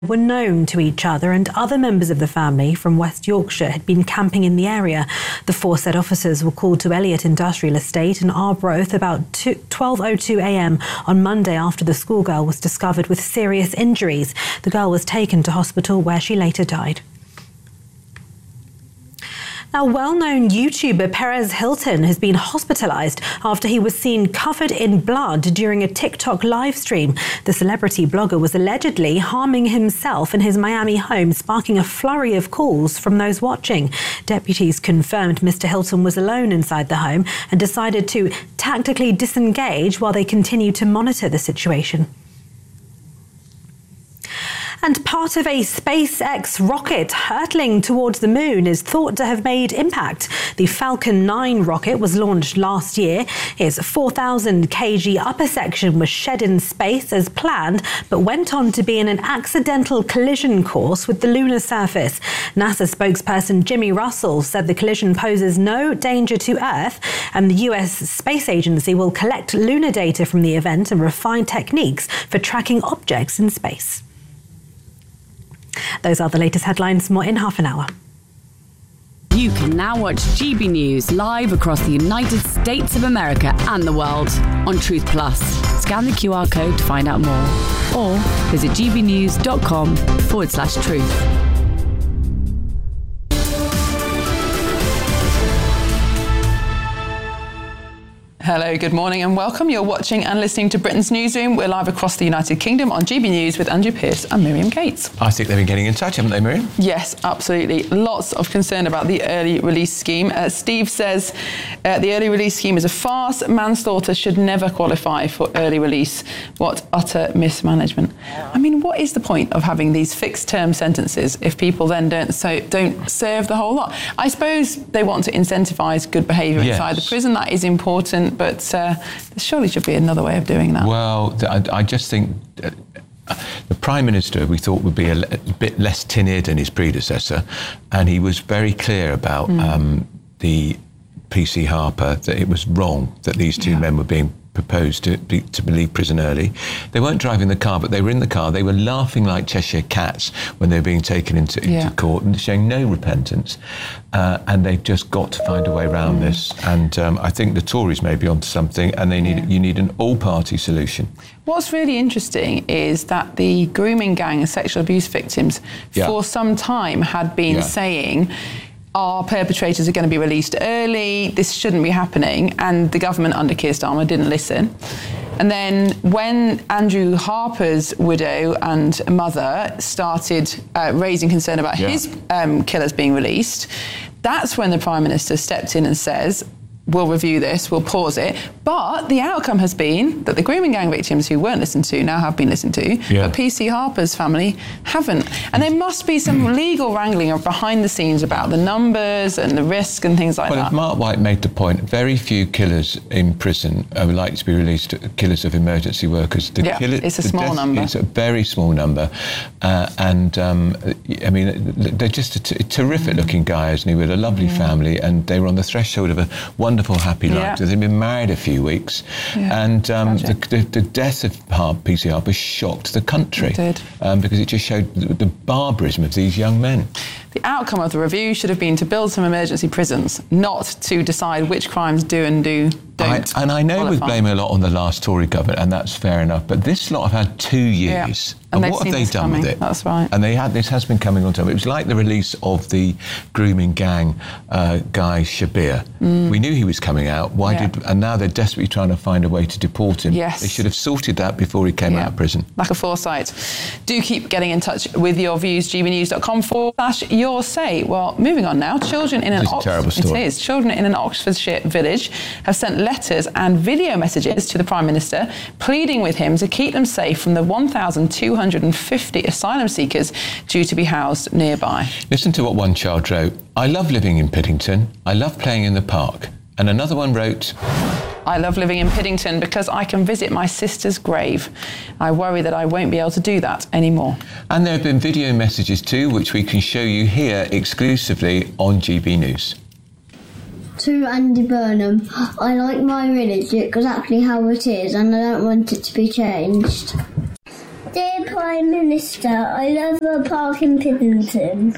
were known to each other, and other members of the family from West Yorkshire had been camping in the area. The four said officers were called to Elliott Industrial Estate in Arbroath about 12:02 a.m. on Monday after the schoolgirl was discovered with serious injuries. The girl was taken to hospital where she later died. Now, well-known YouTuber Perez Hilton has been hospitalised after he was seen covered in blood during a TikTok live stream. The celebrity blogger was allegedly harming himself in his Miami home, sparking a flurry of calls from those watching. Deputies confirmed Mr. Hilton was alone inside the home and decided to tactically disengage while they continued to monitor the situation. And part of a SpaceX rocket hurtling towards the moon is thought to have made impact. The Falcon 9 rocket was launched last year. Its 4,000 kg upper section was shed in space as planned, but went on to be in an accidental collision course with the lunar surface. NASA spokesperson Jimmy Russell said the collision poses no danger to Earth, and the US Space Agency will collect lunar data from the event and refine techniques for tracking objects in space. Those are the latest headlines. More in half an hour. You can now watch GB News live across the United States of America and the world on Truth Plus. Scan the QR code to find out more, or visit gbnews.com/truth. Hello, good morning and welcome. You're watching and listening to Britain's Newsroom. We're live across the United Kingdom on GB News with Andrew Pierce and Miriam Gates. I think they've been getting in touch, haven't they, Miriam? Yes, absolutely. Lots of concern about the early release scheme. Steve says the early release scheme is a farce. Manslaughter should never qualify for early release. What utter mismanagement. I mean, what is the point of having these fixed term sentences if people then don't serve the whole lot? I suppose they want to incentivise good behaviour inside the prison. That is important. But there surely should be another way of doing that. Well, I just think the Prime Minister, we thought, would be a bit less tin-eared than his predecessor, and he was very clear about the PC Harper, that it was wrong that these two men were being proposed to leave prison early. They weren't driving the car, but they were in the car. They were laughing like Cheshire cats when they were being taken into court and showing no repentance. And they've just got to find a way around this. And I think the Tories may be onto something, and you need an all-party solution. What's really interesting is that the grooming gang and sexual abuse victims for some time had been saying, our perpetrators are going to be released early, this shouldn't be happening, and the government under Keir Starmer didn't listen. And then when Andrew Harper's widow and mother started raising concern about his killers being released, that's when the Prime Minister stepped in and says, we'll review this, we'll pause it. But the outcome has been that the grooming gang victims who weren't listened to now have been listened to, but PC Harper's family haven't. And there must be some legal wrangling behind the scenes about the numbers and the risk and things like that. Well, Mark White made the point, very few killers in prison are likely to be released, killers of emergency workers. It's a small number. It's a very small number. I mean, they're just a terrific looking guy, isn't he, with a lovely family, and they were on the threshold of a wonderful, happy life. They've been married a few weeks, and the death of PC Harper shocked the country. It did. Because it just showed the barbarism of these young men. The outcome of the review should have been to build some emergency prisons, not to decide which crimes do and don't. And I know we blame a lot on the last Tory government, and that's fair enough, but this lot have had 2 years. And what have they done with it? That's right. And this has been coming on time. It was like the release of the grooming gang guy Shabir. We knew he was coming out. And now they're desperately trying to find a way to deport him. Yes. They should have sorted that before he came out of prison. Lack of foresight. Do keep getting in touch with your views, gbnews.com/your say. Well, moving on now. Children in an Oxfordshire village have sent letters and video messages to the Prime Minister, pleading with him to keep them safe from the 1,250 asylum seekers due to be housed nearby. Listen to what one child wrote. I love living in Piddington. I love playing in the park. And another one wrote, I love living in Piddington because I can visit my sister's grave. I worry that I won't be able to do that anymore. And there have been video messages too, which we can show you here exclusively on GB News. To Andy Burnham, I like my village, it's exactly how it is and I don't want it to be changed. Dear Prime Minister. I love the park in Piddington.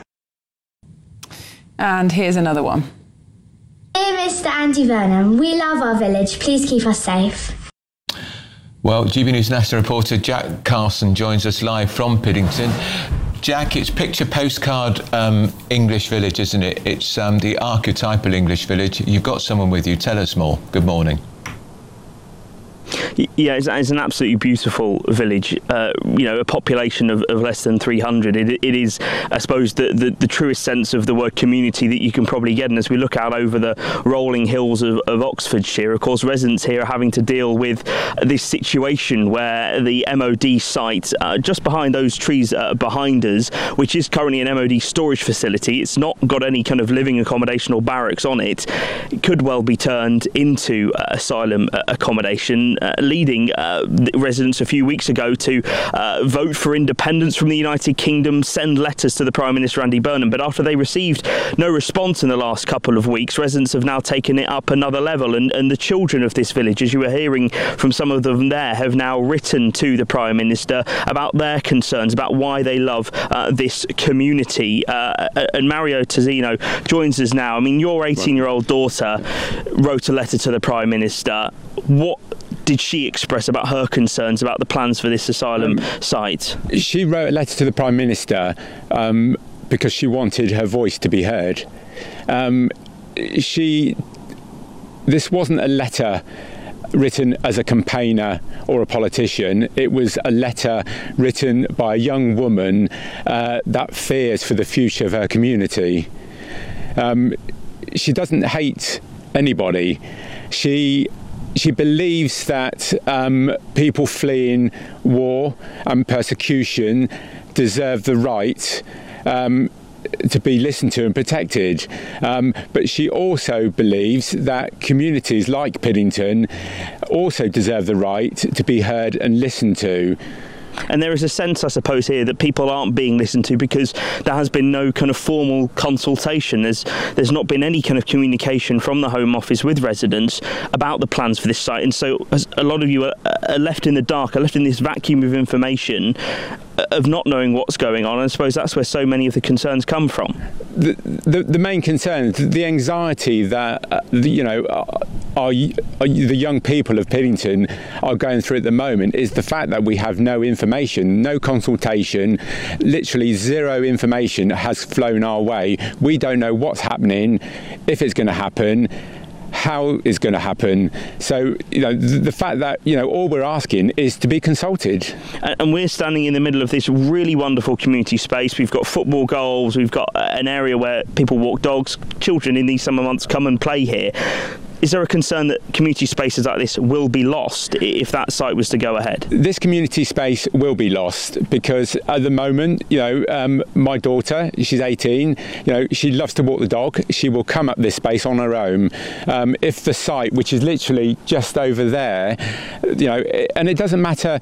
And here's another one. Dear Mr. Andy Burnham, we love our village. Please keep us safe. Well, GB News national reporter Jack Carson joins us live from Piddington. Jack, it's picture postcard English village, isn't it? It's the archetypal English village. You've got someone with you. Tell us more. Good morning. Yeah, it's an absolutely beautiful village. A population of less than 300. It is, I suppose, the truest sense of the word community that you can probably get. And as we look out over the rolling hills of Oxfordshire, of course, residents here are having to deal with this situation where the MOD site, just behind those trees behind us, which is currently an MOD storage facility, it's not got any kind of living accommodation or barracks on it. It could well be turned into asylum accommodation, leading residents a few weeks ago to vote for independence from the United Kingdom, send letters to the Prime Minister Andy Burnham. But after they received no response in the last couple of weeks, residents have now taken it up another level. And the children of this village, as you were hearing from some of them there, have now written to the Prime Minister about their concerns, about why they love this community. And Mario Tazzino joins us now. I mean, your 18-year-old daughter wrote a letter to the Prime Minister. What did she express about her concerns about the plans for this asylum site? She wrote a letter to the Prime Minister because she wanted her voice to be heard. This wasn't a letter written as a campaigner or a politician. It was a letter written by a young woman that fears for the future of her community. She doesn't hate anybody. She believes that people fleeing war and persecution deserve the right to be listened to and protected. But she also believes that communities like Piddington also deserve the right to be heard and listened to. And there is a sense, I suppose, here that people aren't being listened to because there has been no kind of formal consultation. There's not been any kind of communication from the Home Office with residents about the plans for this site. And so a lot of you are left in the dark, are left in this vacuum of information of not knowing what's going on. And I suppose that's where so many of the concerns come from. The main concern, the anxiety that the young people of Piddington are going through at the moment is the fact that we have no information, no consultation, literally zero information has flown our way. We don't know what's happening, if it's going to happen, how it's going to happen. So, the fact that, all we're asking is to be consulted. And we're standing in the middle of this really wonderful community space. We've got football goals, we've got an area where people walk dogs, children in these summer months come and play here. Is there a concern that community spaces like this will be lost if that site was to go ahead? This community space will be lost because at the moment, my daughter, she's 18, she loves to walk the dog. She will come up this space on her own. If the site, which is literally just over there, and it doesn't matter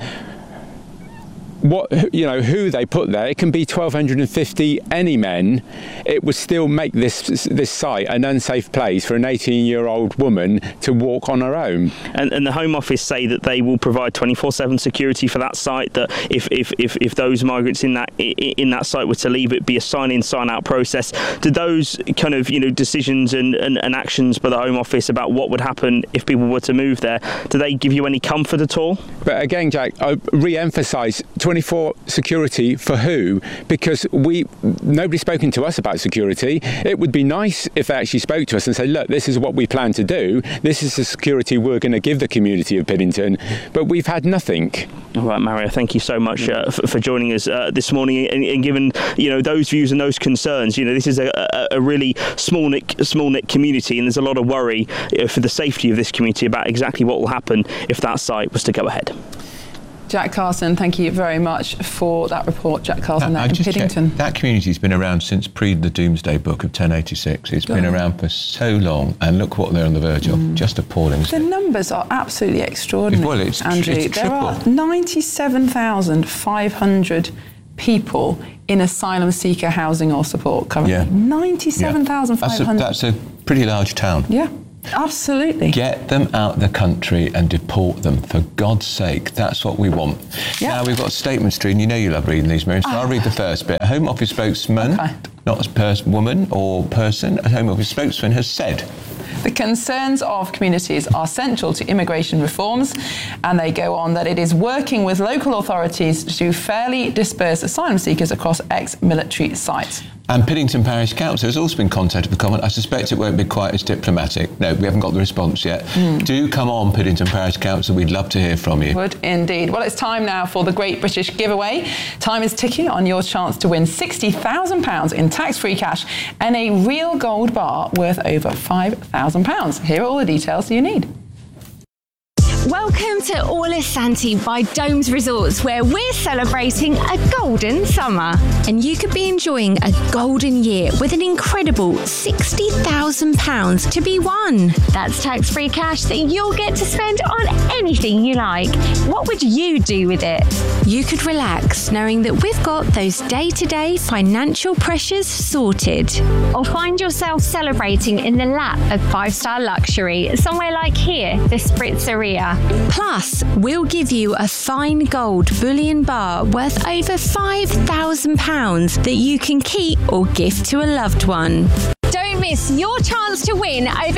who they put there, it can be 1,250 any men, it would still make this site an unsafe place for an 18-year-old woman to walk on her own. And the Home Office say that they will provide 24/7 security for that site, that if those migrants in that site were to leave, it'd be a sign-in, sign-out process. Do those kind of decisions and actions by the Home Office about what would happen if people were to move there, do they give you any comfort at all? But again, Jack, I re-emphasise 24 security for who? Because nobody's spoken to us about security. It would be nice if they actually spoke to us and said, look, this is what we plan to do. This is the security we're going to give the community of Piddington. But we've had nothing. All right, Mario, thank you so much for joining us this morning and given those views and those concerns. This is a really small knit community, and there's a lot of worry for the safety of this community about exactly what will happen if that site was to go ahead. Jack Carson, thank you very much for that report. Jack Carson, in Piddington. That community's been around since the Domesday Book of 1086. It's been around for so long, and look what they're on the verge of. Just appalling. The numbers are absolutely extraordinary. Well, it's Andrew, it's there are 97,500 people in asylum seeker housing or support currently. Yeah. 97,500. That's a pretty large town. Yeah. Absolutely. Get them out of the country and deport them, for God's sake. That's what we want. Yep. Now, we've got statements to read, and you know you love reading these, Miriam, so I'll read the first bit. A Home Office spokesman, not a woman or person, a Home Office spokesman has said, the concerns of communities are central to immigration reforms, and they go on that it is working with local authorities to fairly disperse asylum seekers across ex-military sites. And Piddington Parish Council has also been contacted for comment. I suspect it won't be quite as diplomatic. No, we haven't got the response yet. Do come on, Piddington Parish Council. We'd love to hear from you. Would indeed. Well, it's time now for the Great British Giveaway. Time is ticking on your chance to win £60,000 in tax-free cash and a real gold bar worth over £5,000. Here are all the details you need. Welcome to Orlisanti by Domes Resorts, where we're celebrating a golden summer. And you could be enjoying a golden year with an incredible £60,000 to be won. That's tax-free cash that you'll get to spend on anything you like. What would you do with it? You could relax knowing that we've got those day-to-day financial pressures sorted. Or find yourself celebrating in the lap of five-star luxury, somewhere like here, the Spritzeria. Plus, we'll give you a fine gold bullion bar worth over £5,000 that you can keep or gift to a loved one. Don't miss your chance to win over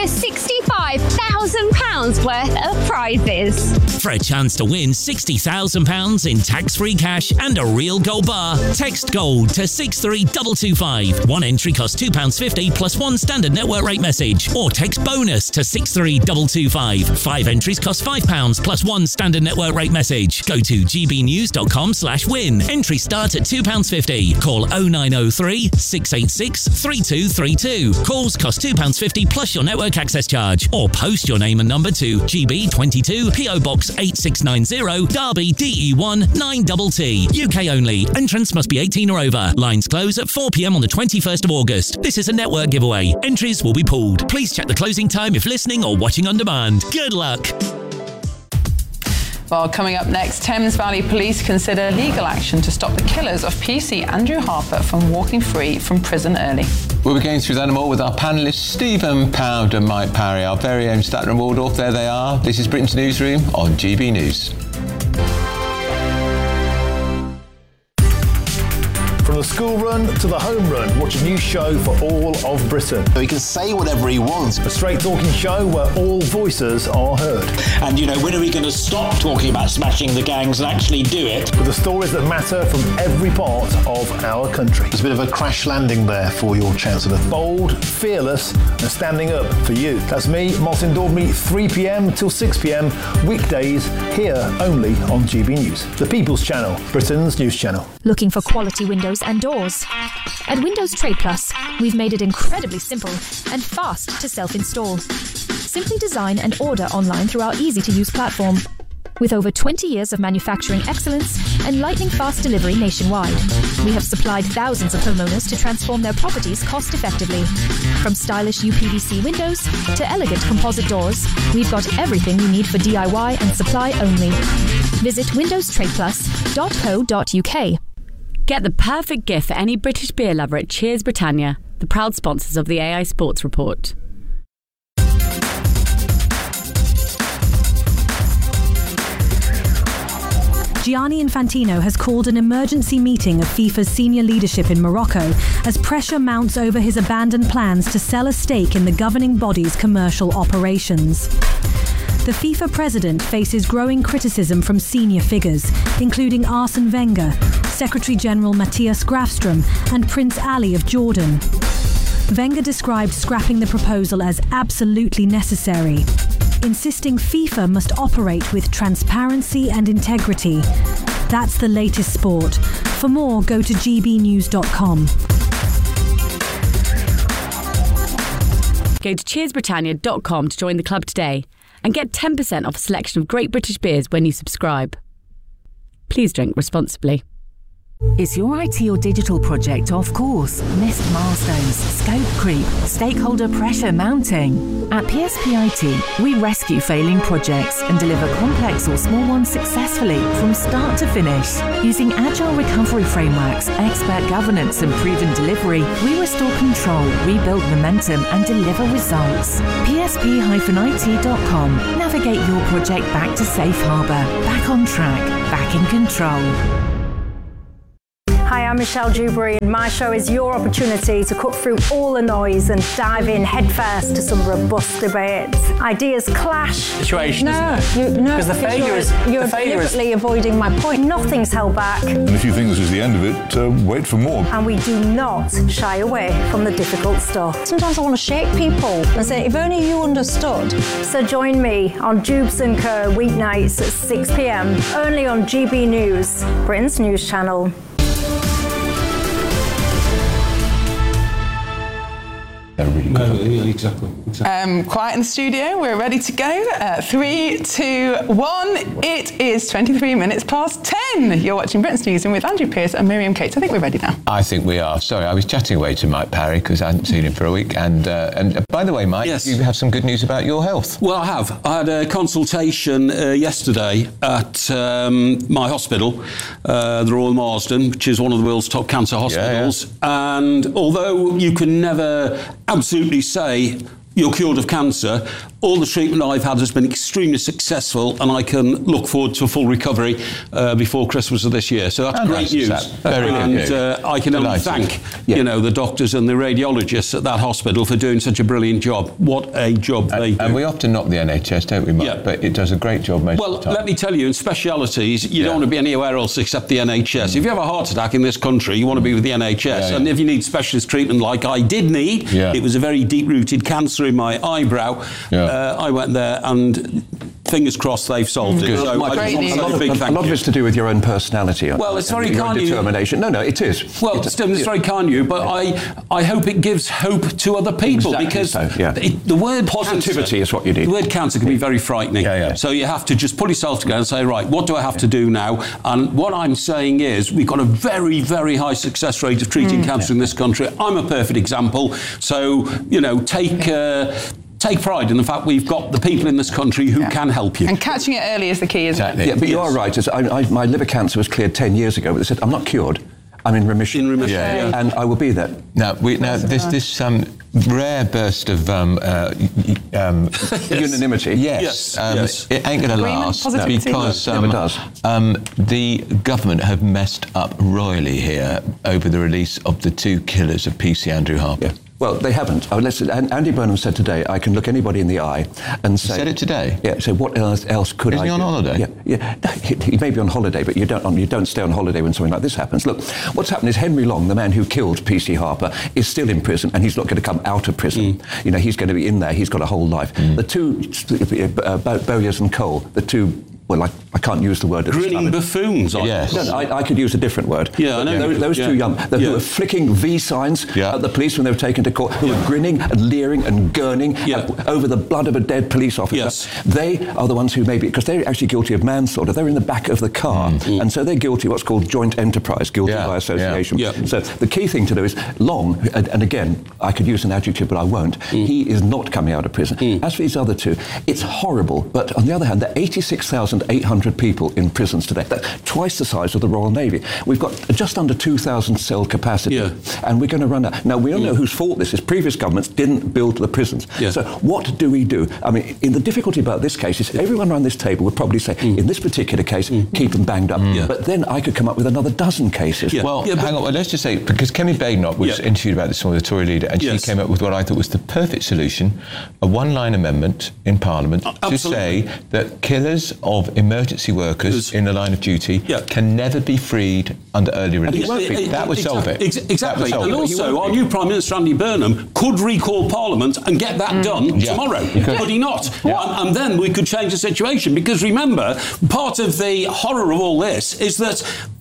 £65,000 worth of prizes. For a chance to win £60,000 in tax-free cash and a real gold bar, text GOLD to 63225. One entry costs £2.50 plus one standard network rate message. Or text BONUS to 63225. 5 entries cost £5 plus one standard network rate message. Go to gbnews.com/win. Entry start at £2.50. Call 0903 686 3232. Calls cost £2.50 plus your network access charge. Or post your name and number to GB22 PO Box 8690 Derby DE1 9TT. UK only. Entrance must be 18 or over. Lines close at 4 p.m. on the 21st of August. This is a network giveaway. Entries will be pooled. Please check the closing time if listening or watching on demand. Good luck. Well, coming up next, Thames Valley Police consider legal action to stop the killers of PC Andrew Harper from walking free from prison early. We'll be going through that and more with our panellists, Stephen Powd and Mike Parry, our very own Statler and Waldorf. There they are. This is Britain's Newsroom on GB News. From the school run to the home run, watch a new show for all of Britain. He can say whatever he wants. A straight talking show where all voices are heard. And, you know, when are we going to stop talking about smashing the gangs and actually do it? With the stories that matter from every part of our country. There's a bit of a crash landing there for your Chancellor. Bold, fearless and standing up for you. That's me, Martin Daubney, 3 p.m. till 6 p.m. weekdays, here only on GB News. The People's Channel, Britain's news channel. Looking for quality windows and doors? At Windows Trade Plus, we've made it incredibly simple and fast to self-install. Simply design and order online through our easy-to-use platform. With over 20 years of manufacturing excellence and lightning-fast delivery nationwide, we have supplied thousands of homeowners to transform their properties cost-effectively. From stylish UPVC windows to elegant composite doors, we've got everything you need for DIY and supply only. Visit windowstradeplus.co.uk. Get the perfect gift for any British beer lover at Cheers Britannia, the proud sponsors of the AI Sports Report. Gianni Infantino has called an emergency meeting of FIFA's senior leadership in Morocco as pressure mounts over his abandoned plans to sell a stake in the governing body's commercial operations. The FIFA president faces growing criticism from senior figures, including Arsene Wenger, Secretary-General Matthias Grafstrom, and Prince Ali of Jordan. Wenger described scrapping the proposal as absolutely necessary, insisting FIFA must operate with transparency and integrity. That's the latest sport. For more, go to gbnews.com. Go to cheersbritannia.com to join the club today and get 10% off a selection of great British beers when you subscribe. Please drink responsibly. Is your IT or digital project off course? Missed milestones, scope creep, stakeholder pressure mounting? At PSP IT, we rescue failing projects and deliver complex or small ones successfully from start to finish. Using agile recovery frameworks, expert governance and proven delivery, we restore control, rebuild momentum and deliver results. PSP-IT.com. Navigate your project back to safe harbour, back on track, back in control. Hi, I'm Michelle Dewberry, and my show is your opportunity to cut through all the noise and dive in headfirst to some robust debates. Ideas clash. Situation, no, isn't it? No, because the failure is you're deliberately avoiding my point. Nothing's held back. And if you think this is the end of it, wait for more. And we do not shy away from the difficult stuff. Sometimes I want to shake people and say, if only you understood. So join me on Dubes & Co. weeknights at 6 p.m. only on GB News, Britain's news channel. Exactly. Quiet in the studio. We're ready to go. 3, 2, 1. It is 23 minutes past 10. You're watching Britain's News and with Andrew Pierce and Miriam Cates. I think we're ready now. I think we are. Sorry, I was chatting away to Mike Parry because I hadn't seen him for a week. And by the way, Mike, yes. You have some good news about your health. Well, I have. I had a consultation yesterday at my hospital, the Royal Marsden, which is one of the world's top cancer hospitals. Yeah. And although you can never absolutely say you're cured of cancer, all the treatment I've had has been extremely successful, and I can look forward to a full recovery before Christmas of this year. So that's great news. Very good news. And I can only thank the doctors and the radiologists at that hospital for doing such a brilliant job. What a job they do. And we often knock the NHS, don't we, Mark? Yeah. But it does a great job most of the time. Well, let me tell you, in specialities, you don't want to be anywhere else except the NHS. If you have a heart attack in this country, you want to be with the NHS. And if you need specialist treatment like I did need, it was a very deep-rooted cancer in my eyebrow. I went there and fingers crossed they've solved it. So a lot of it's to do with your own personality. Well, it's very kind of you. Determination. No, it is. Well, Stephen, it's very kind of you, but I hope it gives hope to other people because the word positivity is what you need. The word cancer can be very frightening. So you have to just pull yourself together and say, right, what do I have to do now? And what I'm saying is we've got a very, very high success rate of treating cancer in this country. I'm a perfect example. So, take pride in the fact we've got the people in this country who can help you. And catching it early is the key, isn't it? Yeah, but you are right. My liver cancer was cleared 10 years ago, but they said, I'm not cured. I'm in remission. And I will be there. Now, this rare burst of unanimity. Yes. It ain't going to last because the government have messed up royally here over the release of the 2 killers of PC Andrew Harper. Yeah. Well, they haven't. Andy Burnham said today, I can look anybody in the eye and say... He said it today? Yeah, so what else could I do? Is he on holiday? Yeah. He may be on holiday, but you don't stay on holiday when something like this happens. Look, what's happened is Henry Long, the man who killed PC Harper, is still in prison, and he's not going to come out of prison. He's going to be in there. He's got a whole life. The 2, Bowyer and Cole, the 2... Well, I can't use the word. Grinning buffoons. Yes. No, I could use a different word. Yeah, I know. Those 2 young, who were flicking V signs at the police when they were taken to court, who were grinning and leering and gurning over the blood of a dead police officer. Yes. They are the ones who because they're actually guilty of manslaughter. They're in the back of the car. And so they're guilty of what's called joint enterprise, guilty by association. So the key thing to do is Long, and again, I could use an adjective, but I won't. He is not coming out of prison. As for these other 2, it's horrible. But on the other hand, there are 86,800 people in prisons today. That's twice the size of the Royal Navy. We've got just under 2,000 cell capacity, and we're going to run out. Now, we don't know whose fault this is. Previous governments didn't build the prisons. So what do we do? I mean, the difficulty about this case is everyone around this table would probably say, in this particular case, keep them banged up. But then I could come up with another dozen cases. Well, hang on. Well, let's just say, because Kemi Badenoch was interviewed about this one with the Tory leader, and she came up with what I thought was the perfect solution, a 1-line amendment in Parliament to say that killers of emergency workers in the line of duty can never be freed under early release. That would solve it. Exactly. And also, our new Prime Minister, Andy Burnham, could recall Parliament and get that done tomorrow. Could he not? And then we could change the situation. Because remember, part of the horror of all this is that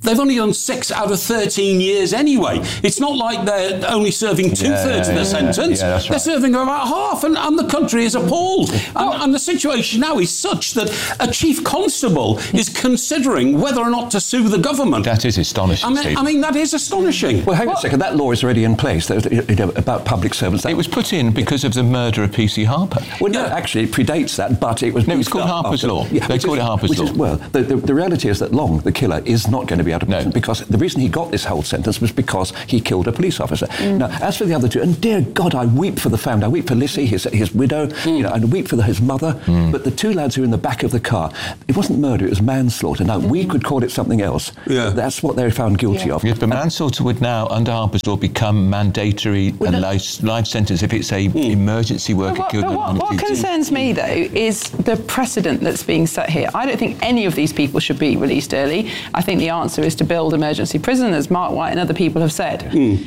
they've only done 6 out of 13 years anyway. It's not like they're only serving 2/3 of their sentence. Yeah, that's right. They're serving about half, and the country is appalled. And the situation now is such that a chief constable is considering whether or not to sue the government. That is astonishing. I mean, that is astonishing. Well, hang on a second. That law is already in place about public servants. It was put in because of the murder of PC Harper. Well, no, actually, it predates that, but it was... No, it was called Harper's Law. Yeah, they called it Harper's Law. Well, the reality is that Long, the killer, is not going to be out of prison because the reason he got this whole sentence was because he killed a police officer. Now, as for the other two, and dear God, I weep for the family. I weep for Lissy, his widow, and I weep for his mother. But the two lads who were in the back of the car, it wasn't murder, it was manslaughter. Now, we could call it something else. Yeah. That's what they were found guilty of. Yes, but manslaughter would now, under Harper's Law, become mandatory and life sentence if it's a emergency worker killed in line of duty. What concerns me, though, is the precedent that's being set here. I don't think any of these people should be released early. I think the answer is to build emergency prison, as Mark White and other people have said.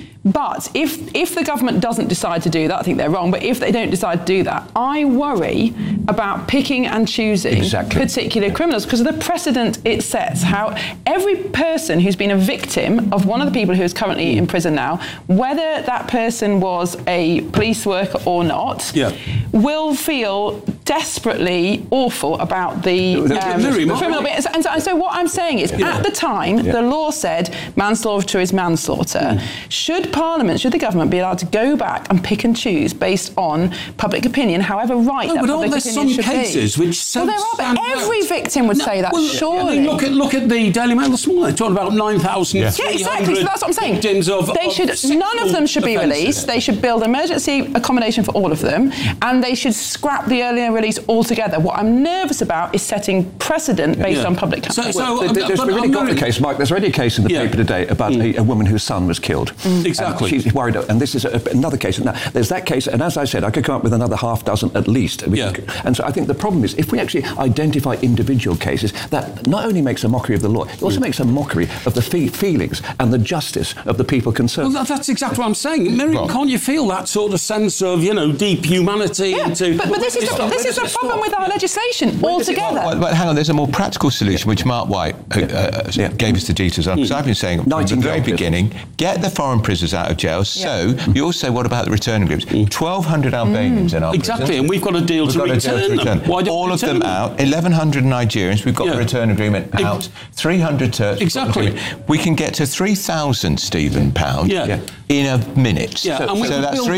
But if the government doesn't decide to do that, I think they're wrong, but if they don't decide to do that, I worry about picking and choosing particular criminals because of the precedent it sets. How every person who's been a victim of one of the people who is currently in prison now, whether that person was a police worker or not, will feel desperately awful about the criminal bit. And so what I'm saying is, at the time, the law said manslaughter is manslaughter. Should Parliament, should the government be allowed to go back and pick and choose based on public opinion, however right that public opinion should be? But aren't there some cases which there are, but every victim would say that, surely. I mean, look at the Daily Mail this morning. They talked about 9,300 Yeah, exactly, so that's what I'm saying. Victims of none of them should be released. They should build emergency accommodation for all of them, and they should scrap the earlier release altogether. What I'm nervous about is setting precedent based on public campaign. There's already got the case, Mike. There's already a case in the paper today about a woman whose son was killed. Exactly. She's worried, and this is another case. Now, there's that case, and as I said, I could come up with another half dozen at least. And so I think the problem is, if we actually identify individual cases, that not only makes a mockery of the law, it also makes a mockery of the feelings and the justice of the people concerned. Well, that's exactly what I'm saying. Miriam, can't you feel that sort of sense of, deep humanity? But this is the problem with our legislation altogether. But hang on, there's a more practical solution, which Mark White gave us the details on, because I've been saying from the very beginning, get the foreign prisoners out of jail. So you also, what about the return agreements? 1,200 Albanians in our Exactly, and we've got a deal to return them. All of them out. 1,100 Nigerians. We've got the return agreement out. 300 Turks. Exactly. We can get to 3,000, Stephen, pound in a minute. Yeah, and we can build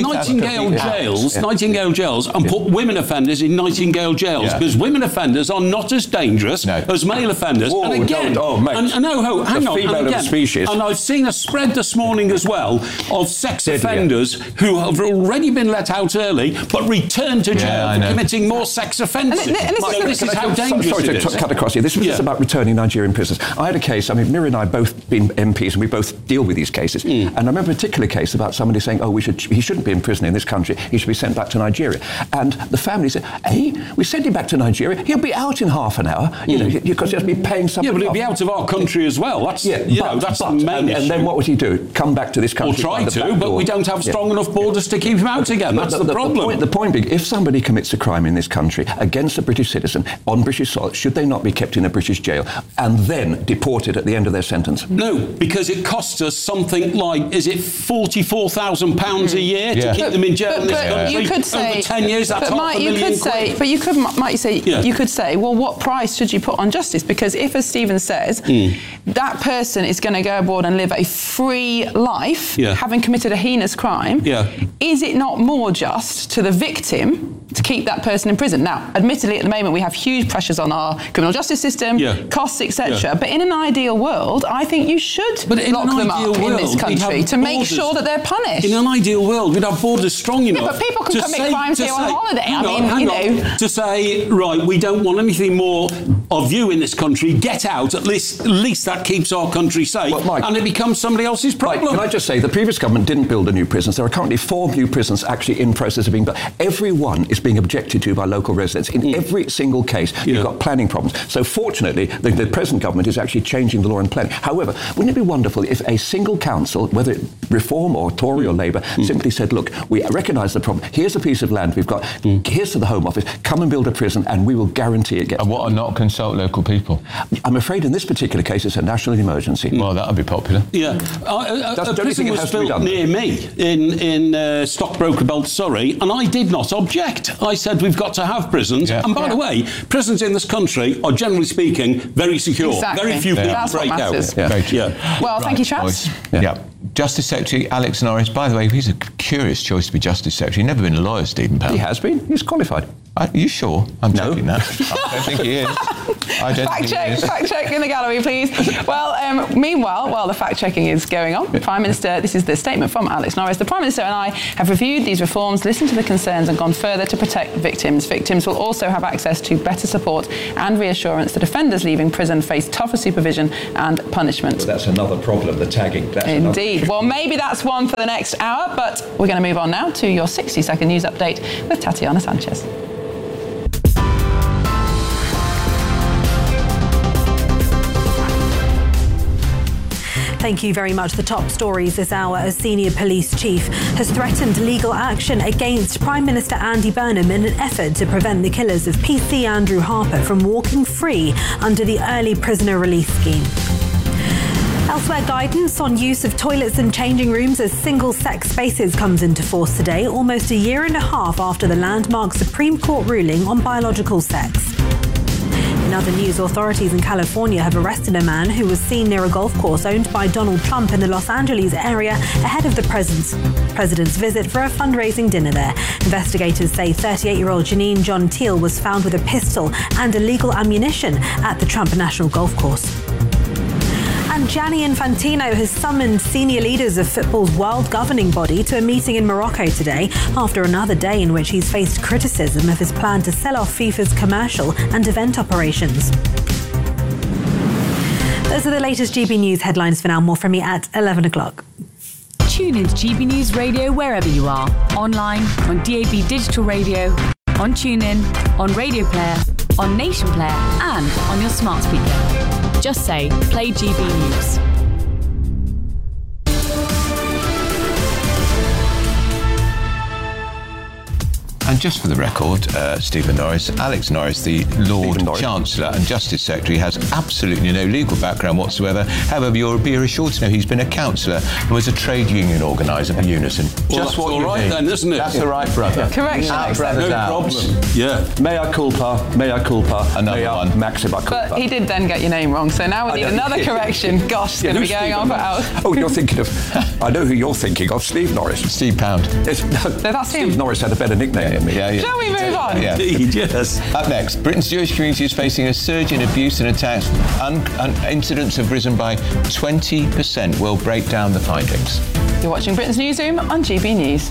Nightingale jails, and put women offenders in Nightingale jails, because women offenders are not as dangerous as male offenders. Whoa, and again, hang on. Female of the species. And I've seen a spread this morning as well of sex offenders who have already been let out early, but returned to jail for committing more sex offences. This is how dangerous it is. Sorry to cut across here. This was just about returning Nigerian prisoners. I had a case, Miriam and I both been MPs, and we both deal with these cases. And I remember a particular case about somebody saying, he shouldn't be in prison in this country, he should be sent back to Nigeria. And the family said, we send him back to Nigeria, he'll be out in half an hour, because he'll be paying something. Yeah, but he'll be out of our country as well. That's the main issue. And then what would he do? Come back to this country? Or try to, but we don't have strong enough borders to keep him out again. That's the problem. The point being, if somebody commits a crime in this country against a British citizen on British soil, should they not be kept in a British jail and then deported at the end of their sentence? No, because it costs us something like, is it £44,000 a year to keep them in jail in this country? You could say, over 10 years, that's you could say, well, what price should you put on justice? Because if, as Stephen says, that person is going to go abroad and live a free life, having committed a heinous crime, is it not more just to the victim to keep that person in prison? Now, admittedly, at the moment, we have huge pressures on our criminal justice system, costs, etc. But in an ideal world, I think you should lock them up in this country to make sure that they're punished. In an ideal world, we'd have borders strong enough. Yeah, but people can commit crimes here on holiday. To say, right, we don't want anything more of you in this country, get out, at least that keeps our country safe, and it becomes somebody else's problem. Mike, can I just say, the previous government didn't build a new prisons. There are currently 4 new prisons actually in process of being built. Every one is being objected to by local residents. In every single case, you've got planning problems. So fortunately, the present government is actually changing the law and planning. However, wouldn't it be wonderful if a single council, whether Reform or Tory or Labour, simply said, look, we recognise the problem. Here's a piece of land we've got. Here's to the Home Office. Come and build a prison, and we will guarantee it gets. And what are not concerned consult local people? I'm afraid in this particular case it's a national emergency. Well, that would be popular. Yeah. A prison was built near me in Stockbroker Belt, Surrey, and I did not object. I said we've got to have prisons. Yeah. And by the way, prisons in this country are, generally speaking, very secure. Exactly. Very few people break out. Well, thank you, chaps. Yeah. Justice Secretary Alex Norris, by the way, he's a curious choice to be Justice Secretary. He's never been a lawyer, Stephen Pound. He has been. He's qualified. Are you sure? I'm checking that. I don't think he is. Fact check in the gallery, please. Well, meanwhile, while the fact checking is going on, Prime Minister, this is the statement from Alex Norris. The Prime Minister and I have reviewed these reforms, listened to the concerns and gone further to protect victims. Victims will also have access to better support and reassurance that offenders leaving prison face tougher supervision and punishment. Well, that's another problem, the tagging. Indeed. Well, maybe that's one for the next hour, but we're going to move on now to your 60-second news update with Tatiana Sanchez. Thank you very much. The top stories this hour. A senior police chief has threatened legal action against Prime Minister Andy Burnham in an effort to prevent the killers of PC Andrew Harper from walking free under the early prisoner release scheme. Elsewhere, guidance on use of toilets and changing rooms as single-sex spaces comes into force today, almost a year and a half after the landmark Supreme Court ruling on biological sex. In other news, authorities in California have arrested a man who was seen near a golf course owned by Donald Trump in the Los Angeles area ahead of the president's visit for a fundraising dinner there. Investigators say 38-year-old Janine John Teal was found with a pistol and illegal ammunition at the Trump National Golf Course. And Gianni Infantino has summoned senior leaders of football's world governing body to a meeting in Morocco today after another day in which he's faced criticism of his plan to sell off FIFA's commercial and event operations. Those are the latest GB News headlines for now. More from me at 11 o'clock. Tune into GB News Radio wherever you are. Online, on DAB Digital Radio, on TuneIn, on Radio Player, on Nation Player and on your smart speaker. Just say, play GB News. And just for the record, Stephen Norris, Alex Norris, the Lord Chancellor and Justice Secretary, has absolutely no legal background whatsoever. However, you'll be assured to know he's been a councillor and was a trade union organiser for Unison. Well, just what all right then, isn't it? That's all right, brother. Correction. Our brother's no problem. Yeah. Mea culpa, another one. Maxima culpa. But he did then get your name wrong, so now we need another correction. Gosh, it's going to be going on for hours. Oh, you're thinking of... I know who you're thinking of, Steve Norris. Steve Pound. That's him. Steve Norris had a better nickname than me. Yeah. Shall we move on? Yeah. Indeed, yes. Up next, Britain's Jewish community is facing a surge in abuse and attacks. Incidents have risen by 20%. We'll break down the findings. You're watching Britain's Newsroom on GB News.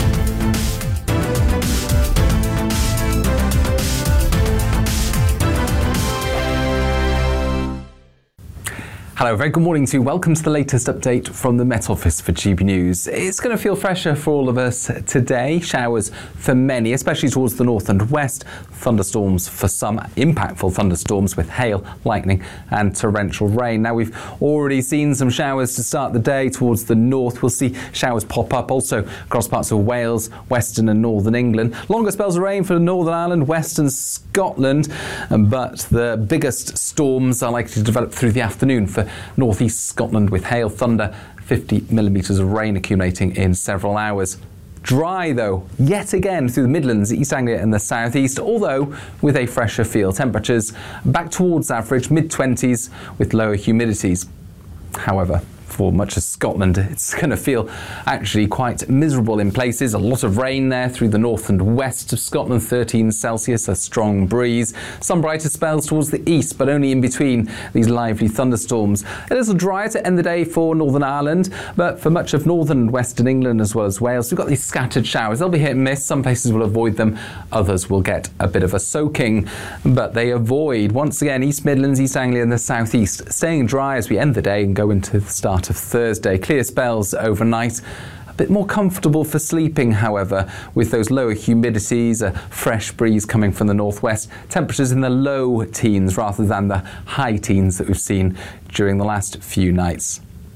Hello, very good morning to you. Welcome to the latest update from the Met Office for GB News. It's going to feel fresher for all of us today. Showers for many, especially towards the north and west. Thunderstorms for some, impactful thunderstorms with hail, lightning and torrential rain. Now, we've already seen some showers to start the day towards the north. We'll see showers pop up also across parts of Wales, western and northern England. Longer spells of rain for Northern Ireland, western Scotland, but the biggest storms are likely to develop through the afternoon for northeast Scotland with hail, thunder, 50 millimetres of rain accumulating in several hours. Dry, though, yet again through the Midlands, East Anglia and the southeast, although with a fresher feel. Temperatures back towards average, mid-20s with lower humidities. However, for much of Scotland, it's going to feel actually quite miserable in places. A lot of rain there through the north and west of Scotland, 13 Celsius, a strong breeze. Some brighter spells towards the east, but only in between these lively thunderstorms. A little drier to end the day for Northern Ireland, but for much of northern and western England as well as Wales, we've got these scattered showers. They'll be hit and miss. Some places will avoid them. Others will get a bit of a soaking, but they avoid, once again, East Midlands, East Anglia and the southeast, staying dry as we end the day and go into the start of Thursday. Clear spells overnight. A bit more comfortable for sleeping, however, with those lower humidities, a fresh breeze coming from the northwest. Temperatures in the low teens rather than the high teens that we've seen during the last few nights.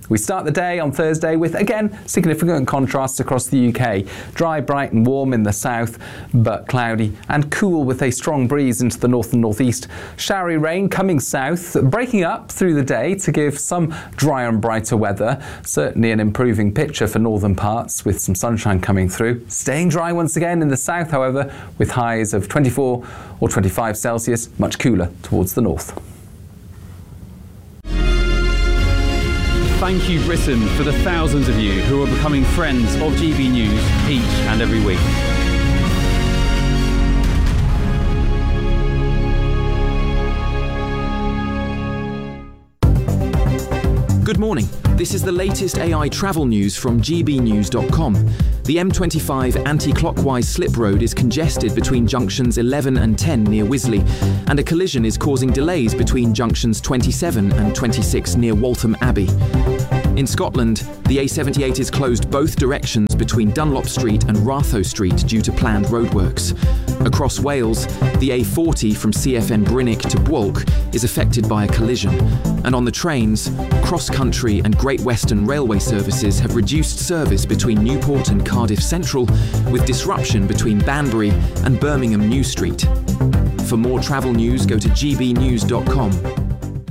We start the day on Thursday with, again, significant contrasts across the UK. Dry, bright and warm in the south, but cloudy and cool with a strong breeze into the north and northeast. Showery rain coming south, breaking up through the day to give some drier and brighter weather. Certainly an improving picture for northern parts with some sunshine coming through. Staying dry once again in the south, however, with highs of 24 or 25 Celsius, much cooler towards the north. Thank you, Britain, for the thousands of you who are becoming friends of GB News each and every week. Good morning. This is the latest AI travel news from gbnews.com. The M25 anti-clockwise slip road is congested between junctions 11 and 10 near Wisley, and a collision is causing delays between junctions 27 and 26 near Waltham Abbey. In Scotland, the A78 is closed both directions between Dunlop Street and Ratho Street due to planned roadworks. Across Wales, the A40 from CFN Brinick to Bwalk is affected by a collision. And on the trains, Cross Country and Great Western Railway services have reduced service between Newport and Cardiff Central, with disruption between Banbury and Birmingham New Street. For more travel news, go to gbnews.com.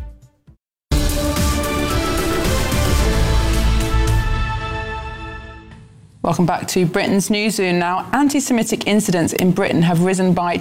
Welcome back to Britain's Newsroom. Now, anti-Semitic incidents in Britain have risen by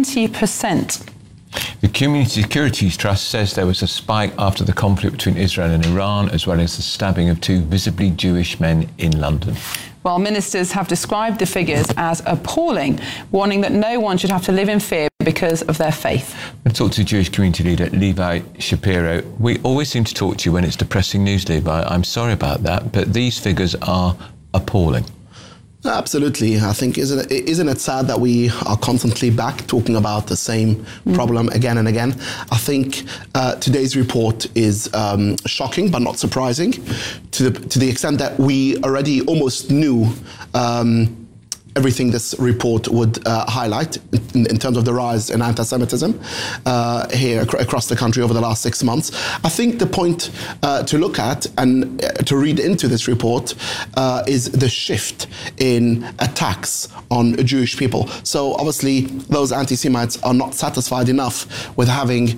20%. The Community Securities Trust says there was a spike after the conflict between Israel and Iran, as well as the stabbing of 2 visibly Jewish men in London. While ministers have described the figures as appalling, warning that no one should have to live in fear because of their faith. I talked to Jewish community leader Levi Shapiro. We always seem to talk to you when it's depressing news, Levi. I'm sorry about that, but these figures are appalling. Absolutely. I think, isn't it sad that we are constantly back talking about the same problem again and again? I think today's report is shocking, but not surprising, to the extent that we already almost knew everything this report would highlight in terms of the rise in anti-Semitism here across the country over the last 6 months. I think the point to look at and to read into this report is the shift in attacks on Jewish people. So obviously those anti-Semites are not satisfied enough with having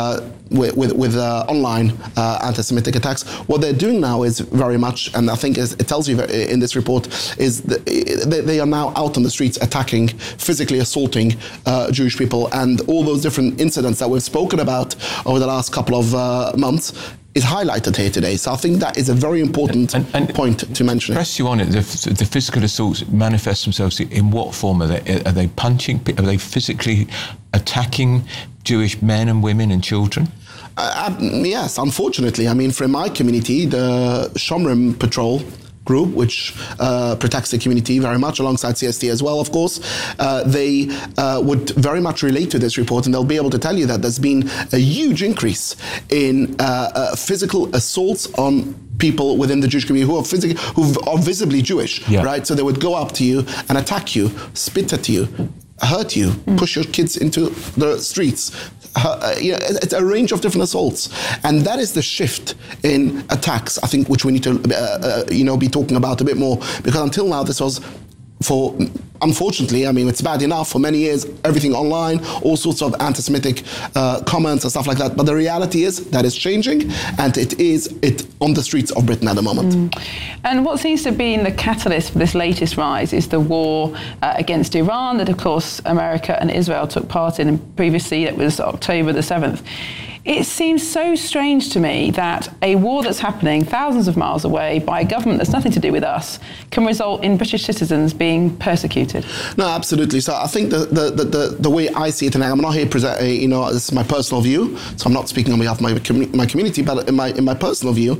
with online anti-Semitic attacks. What they're doing now is very much, and I think it tells you in this report, is that they are now out on the streets attacking, physically assaulting Jewish people, and all those different incidents that we've spoken about over the last couple of months is highlighted here today. So I think that is a very important point to mention. Press you on it. The physical assaults manifest themselves in what form? Are they punching? Are they physically attacking Jewish men and women and children? Yes, unfortunately. I mean, for my community, the Shomrim Patrol group, which protects the community very much, alongside CST as well, of course, they would very much relate to this report, and they'll be able to tell you that there's been a huge increase in physical assaults on people within the Jewish community who are visibly Jewish, right? So they would go up to you and attack you, spit at you, hurt you, push your kids into the streets. It's a range of different assaults, and that is the shift in attacks, I think, which we need to be talking about a bit more, because until now this was, unfortunately, I mean, it's bad enough for many years, everything online, all sorts of anti-Semitic comments and stuff like that. But the reality is that is changing, and it's on the streets of Britain at the moment. And what seems to be the catalyst for this latest rise is the war against Iran that, of course, America and Israel took part in, and previously it was October the 7th. It seems so strange to me that a war that's happening thousands of miles away by a government that's nothing to do with us can result in British citizens being persecuted. No, absolutely. So I think the way I see it, and I'm not here present, this is my personal view, so I'm not speaking on behalf of my community, but in my personal view,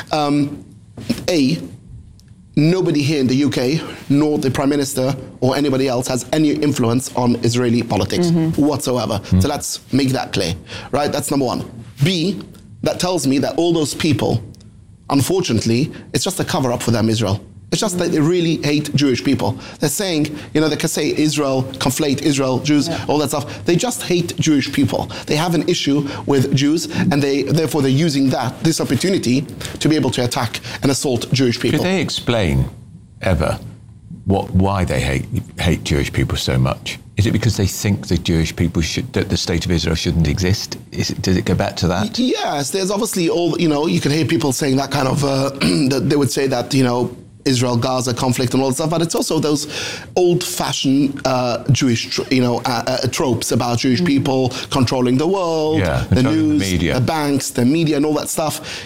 nobody here in the UK, nor the Prime Minister or anybody else, has any influence on Israeli politics whatsoever. So let's make that clear, right? That's number one. B, that tells me that all those people, unfortunately, it's just a cover-up for them, Israel. It's just that they really hate Jewish people. They're saying, they can say Israel, conflate Israel, Jews, all that stuff. They just hate Jewish people. They have an issue with Jews, and therefore they're using this opportunity to be able to attack and assault Jewish people. Could they explain ever why they hate Jewish people so much? Is it because they think that Jewish people that the state of Israel shouldn't exist? Does it go back to that? Yes, there's obviously you can hear people saying that kind of, that they would say that, Israel-Gaza conflict and all that stuff, but it's also those old-fashioned Jewish, tropes about Jewish people controlling the world, the news, the banks, the media, and all that stuff.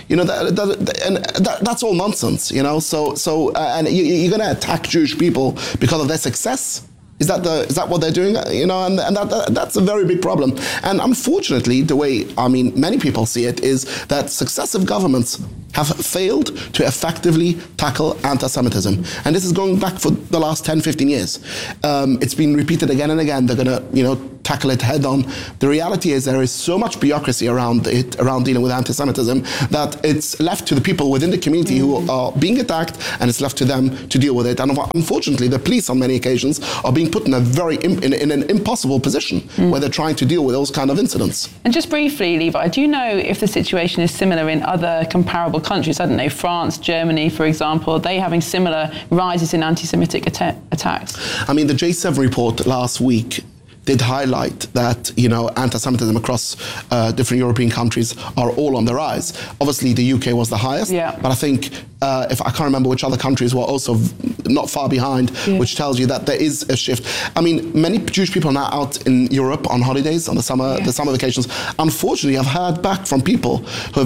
That's all nonsense. So and you're going to attack Jewish people because of their success. Is that what they're doing? And that's a very big problem. And unfortunately, the way many people see it is that successive governments have failed to effectively tackle anti-Semitism. And this is going back for the last 10, 15 years. It's been repeated again and again. They're going to, tackle it head on. The reality is there is so much bureaucracy around dealing with anti-Semitism that it's left to the people within the community who are being attacked, and it's left to them to deal with it. And unfortunately, the police on many occasions are being put in in an impossible position where they're trying to deal with those kind of incidents. And just briefly, Levi, do you know if the situation is similar in other comparable countries? I don't know, France, Germany, for example, are they having similar rises in anti-Semitic attacks? The J7 report last week did highlight that, anti-Semitism across different European countries are all on the rise. Obviously, the UK was the highest, but I think if I can't remember which other countries were also not far behind, which tells you that there is a shift. Many Jewish people are now out in Europe on holidays, on the summer vacations. Unfortunately, I've heard back from people who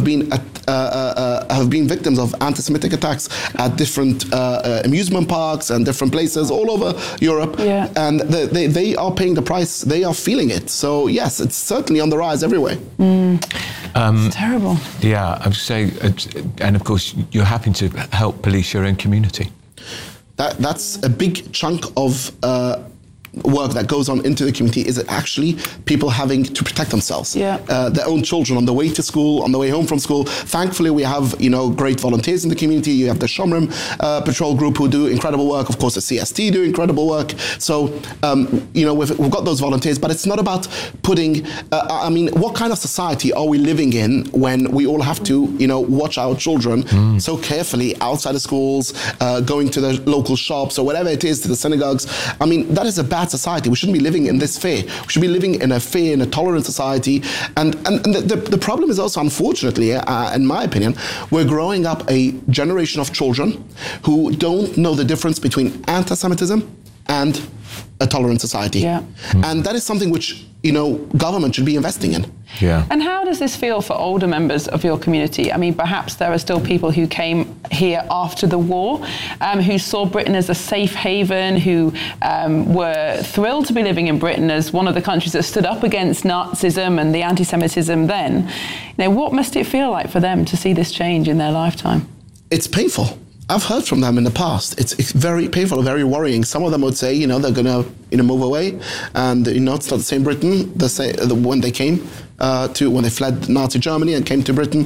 have been victims of anti-Semitic attacks at different amusement parks and different places all over Europe, and they are paying the price. They are feeling it. So yes, it's certainly on the rise everywhere. It's terrible. Yeah, I would say, and of course, you're having to help police your own community. That's a big chunk of work that goes on into the community. Is it actually people having to protect themselves, their own children on the way to school, on the way home from school. Thankfully, we have great volunteers in the community. You have the Shomrim patrol group who do incredible work. Of course, the CST do incredible work. So we've got those volunteers, but it's not about putting. What kind of society are we living in when we all have to watch our children so carefully outside the schools, going to the local shops or whatever it is, to the synagogues? That is a bad society. We shouldn't be living in this fear. We should be living in a fair and a tolerant society. And the problem is also, unfortunately, in my opinion, we're growing up a generation of children who don't know the difference between anti-Semitism and a tolerant society. And that is something which government should be investing in. And how does this feel for older members of your community? Perhaps there are still people who came here after the war, who saw Britain as a safe haven, who were thrilled to be living in Britain as one of the countries that stood up against Nazism and the anti-Semitism then. What must it feel like for them to see this change in their lifetime? It's painful. I've heard from them in the past. It's very painful, very worrying. Some of them would say, they're going to move away, and it's not the same Britain when they came when they fled Nazi Germany and came to Britain.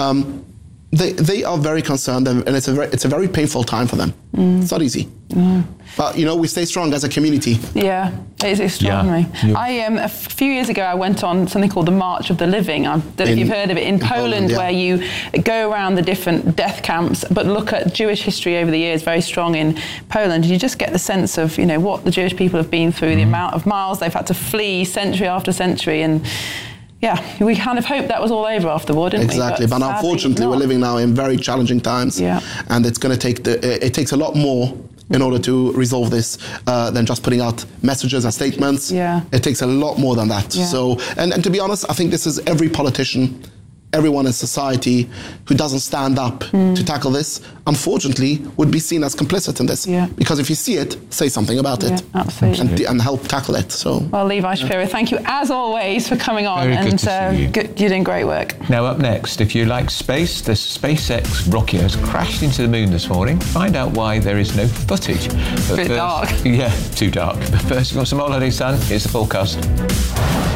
They are very concerned, and it's a very painful time for them. It's not easy. But we stay strong as a community. Yeah, it's extraordinary. A few years ago I went on something called the March of the Living. I don't know if you've heard of it, in Poland, where you go around the different death camps but look at Jewish history over the years, very strong in Poland. You just get the sense of what the Jewish people have been through, the amount of miles they've had to flee century after century, and we kind of hoped that was all over after the war, didn't we? Exactly, but unfortunately we're living now in very challenging times, and it's going to take it takes a lot more in order to resolve this than just putting out messages and statements. It takes a lot more than that. So, and to be honest, I think this is every politician, everyone in society who doesn't stand up to tackle this, unfortunately, would be seen as complicit in this. Because if you see it, say something about it. Absolutely. And help tackle it. So, well, Levi Shapiro, thank you as always for coming on. Very good to see you. You're doing great work. Now, up next, if you like space, the SpaceX rocket has crashed into the moon this morning. Find out why there is no footage. But a bit dark. Yeah, too dark. But first, we've got some holiday sun. Here's the forecast.